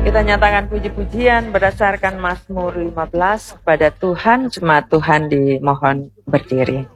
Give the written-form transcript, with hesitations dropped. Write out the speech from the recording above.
Kita nyatakan puji-pujian berdasarkan Mazmur 15 kepada Tuhan. Jemaat Tuhan dimohon berdiri.